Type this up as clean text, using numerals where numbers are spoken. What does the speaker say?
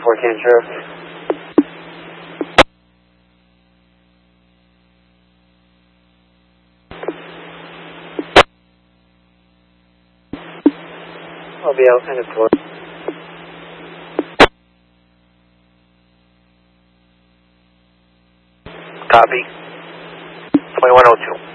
24 Can Sheriff. I'll be out in the floor. Copy. 2102.